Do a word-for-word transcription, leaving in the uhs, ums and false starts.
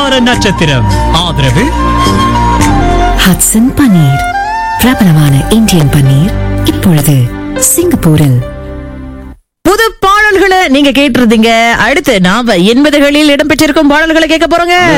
வார நட்சத்திரம். ஆதரவு ஹட்சன் பன்னீர், பிரபலமான இந்தியன் பன்னீர், இப்பொழுது சிங்கப்பூரில். புது பாடல்களை நீங்க கேட்டிருந்தீங்க. அடுத்து நாம எண்பதுகளில் இடம்பெற்றிருக்கும் பாடல்களை கேட்க போறோங்க.